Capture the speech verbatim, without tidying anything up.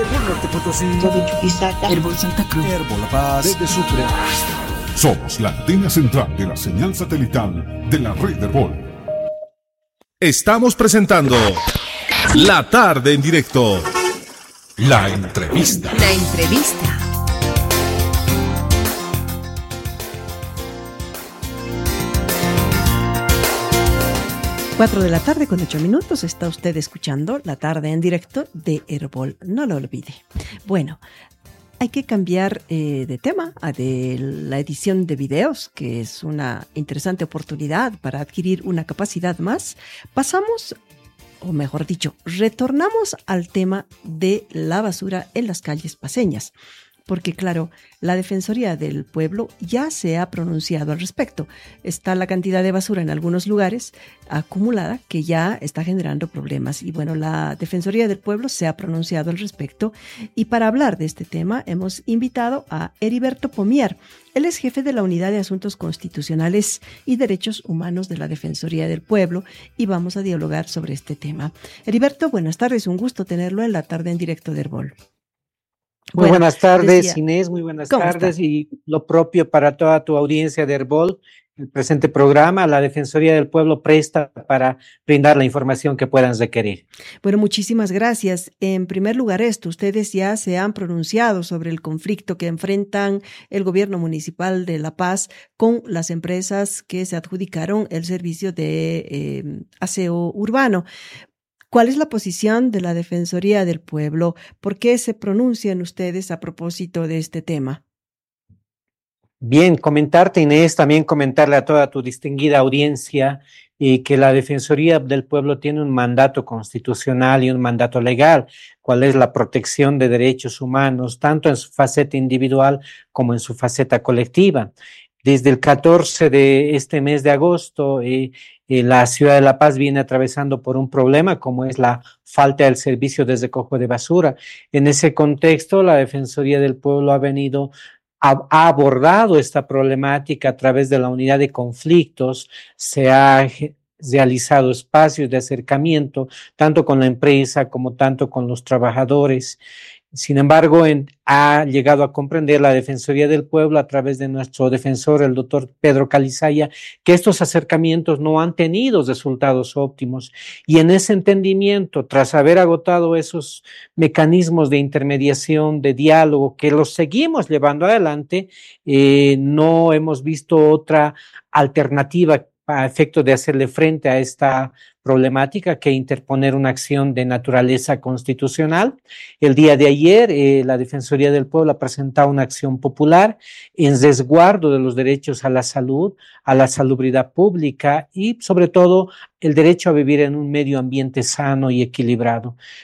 Herbol Norte Potosí, de Chuquisaca, Herbol Santa Cruz, Herbol La Paz, desde Sucre. Somos la antena central de la señal satelital de la red Herbol. Estamos presentando La Tarde en Directo. La entrevista. La entrevista. Cuatro de la tarde con ocho minutos, está usted escuchando La Tarde en Directo de Herbol, no lo olvide. Bueno, hay que cambiar eh, de tema a de la edición de videos, que es una interesante oportunidad para adquirir una capacidad más. Pasamos, o mejor dicho, retornamos al tema de la basura en las calles paceñas. Porque claro, la Defensoría del Pueblo ya se ha pronunciado al respecto. Está la cantidad de basura en algunos lugares acumulada que ya está generando problemas. Y bueno, la Defensoría del Pueblo se ha pronunciado al respecto. Y para hablar de este tema hemos invitado a Heriberto Pomier. Él es jefe de la Unidad de Asuntos Constitucionales y Derechos Humanos de la Defensoría del Pueblo y vamos a dialogar sobre este tema. Heriberto, buenas tardes. Un gusto tenerlo en La Tarde en Directo de Herbol. Muy Bueno, buenas tardes, decía, Inés, muy buenas ¿cómo tardes está? y lo propio para toda tu audiencia de Herbol. El presente programa, la Defensoría del Pueblo presta para brindar la información que puedan requerir. Bueno, muchísimas gracias. En primer lugar, esto, ustedes ya se han pronunciado sobre el conflicto que enfrentan el gobierno municipal de La Paz con las empresas que se adjudicaron el servicio de eh, aseo urbano. ¿Cuál es la posición de la Defensoría del Pueblo? ¿Por qué se pronuncian ustedes a propósito de este tema? Bien, comentarte, Inés, también comentarle a toda tu distinguida audiencia y que la Defensoría del Pueblo tiene un mandato constitucional y un mandato legal, cuál es la protección de derechos humanos, tanto en su faceta individual como en su faceta colectiva. Desde el catorce de este mes de agosto, eh, eh, la ciudad de La Paz viene atravesando por un problema como es la falta del servicio de recojo de basura. En ese contexto, la Defensoría del Pueblo ha venido ha, ha abordado esta problemática a través de la unidad de conflictos, se ha realizado espacios de acercamiento, tanto con la empresa como tanto con los trabajadores. Sin embargo, en, ha llegado a comprender la Defensoría del Pueblo a través de nuestro defensor, el doctor Pedro Calizaya, que estos acercamientos no han tenido resultados óptimos. Y en ese entendimiento, tras haber agotado esos mecanismos de intermediación, de diálogo, que los seguimos llevando adelante, eh, no hemos visto otra alternativa a efecto de hacerle frente a esta problemática que interponer una acción de naturaleza constitucional. El día de ayer, eh, la Defensoría del Pueblo ha presentado una acción popular en resguardo de los derechos a la salud, a la salubridad pública y, sobre todo, el derecho a vivir en un medio ambiente sano y equilibrado.